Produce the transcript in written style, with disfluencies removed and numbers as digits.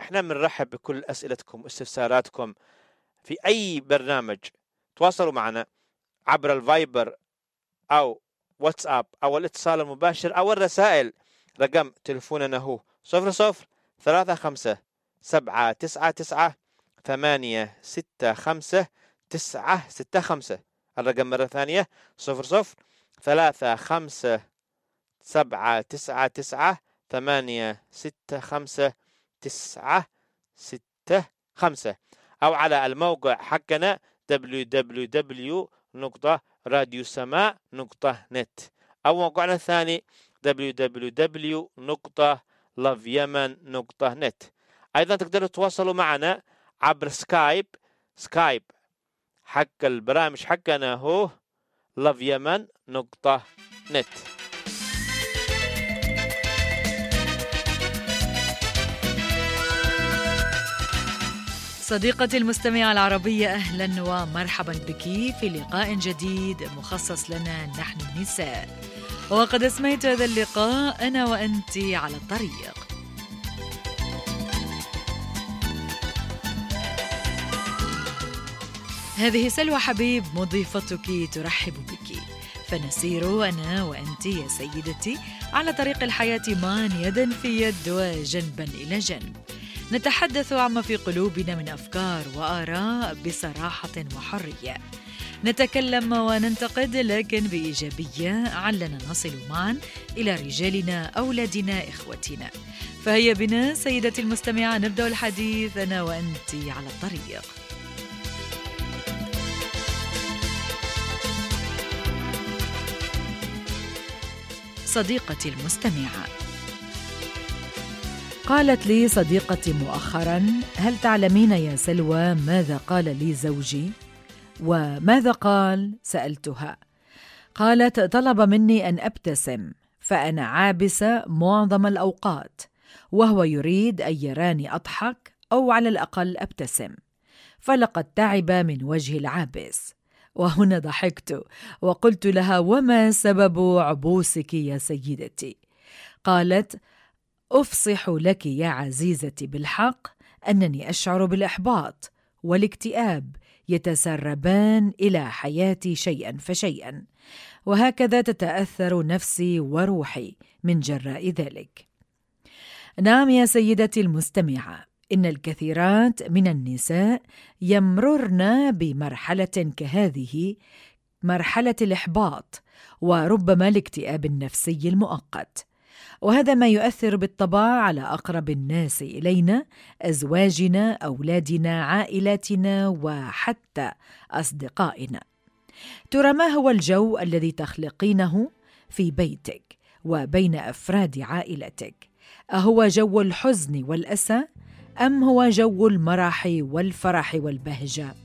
احنا بنرحب بكل أسئلتكم واستفساراتكم في أي برنامج. تواصلوا معنا عبر الفايبر أو واتساب أو الاتصال المباشر أو الرسائل. رقم تلفوننا هو 00359799 الرقم مرة ثانية 00359799 أو على الموقع حقنا www.radiosama.net أو موقعنا الثاني www.loveyemen.net. أيضا تقدروا تواصلوا معنا عبر سكايب حق البرامج حقنا هو loveyemen.net. صديقتي المستمعة العربية، أهلا ومرحبا بك في لقاء جديد مخصص لنا نحن النساء، وقد أسميت هذا اللقاء أنا وأنت على الطريق. هذه سلوى حبيب مضيفتك ترحب بك، فنسير أنا وأنت يا سيدتي على طريق الحياة معا يدا في يد وجنبا إلى جنب، نتحدث عما في قلوبنا من أفكار وآراء بصراحة وحرية، نتكلم وننتقد لكن بإيجابية علنا نصل معا إلى رجالنا، أولادنا، إخوتنا. فهيا بنا سيدتي المستمعة نبدأ الحديث أنا وأنت على الطريق. صديقتي المستمعة، قالت لي صديقتي مؤخرا: هل تعلمين يا سلوى ماذا قال لي زوجي؟ وماذا قال؟ سألتها. قالت: طلب مني أن أبتسم، فأنا عابسة معظم الأوقات، وهو يريد أن يراني أضحك أو على الأقل أبتسم، فلقد تعب من وجه العابس. وهنا ضحكت وقلت لها: وما سبب عبوسك يا سيدتي؟ قالت: أفصح لك يا عزيزتي بالحق أنني أشعر بالإحباط والاكتئاب يتسربان إلى حياتي شيئا فشيئا، وهكذا تتأثر نفسي وروحي من جراء ذلك. نعم يا سيدتي المستمعة، إن الكثيرات من النساء يمررن بمرحلة كهذه، مرحلة الإحباط وربما الاكتئاب النفسي المؤقت، وهذا ما يؤثر بالطبع على أقرب الناس إلينا، أزواجنا، أولادنا، عائلاتنا، وحتى أصدقائنا. ترى ما هو الجو الذي تخلقينه في بيتك وبين أفراد عائلتك؟ أهو جو الحزن والأسى أم هو جو المرح والفرح والبهجة؟